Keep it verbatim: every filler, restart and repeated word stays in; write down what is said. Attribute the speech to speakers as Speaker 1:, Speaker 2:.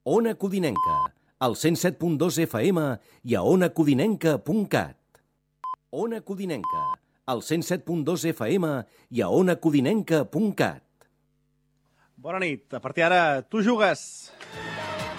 Speaker 1: Ona Codinenca, al cent set punt dos F M i a ona codinenca punt cat. Ona Codinenca, al cent set punt dos F M i a ona codinenca punt cat.
Speaker 2: Bona nit. A partir d'ara, tu jugues.